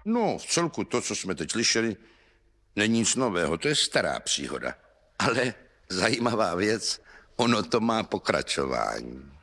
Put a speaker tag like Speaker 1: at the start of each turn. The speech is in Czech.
Speaker 1: No, v celku to, co jsme teď slyšeli, není nic nového, to je stará příhoda. Ale zajímavá věc, ono to má pokračování.